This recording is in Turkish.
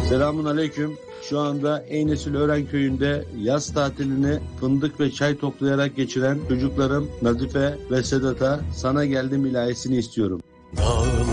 Selamun aleyküm. Şu anda Eynesil Örenköy'ünde yaz tatilini fındık ve çay toplayarak geçiren çocuklarım Nazife ve Sedat'a Sana Geldim ilahiyesini istiyorum.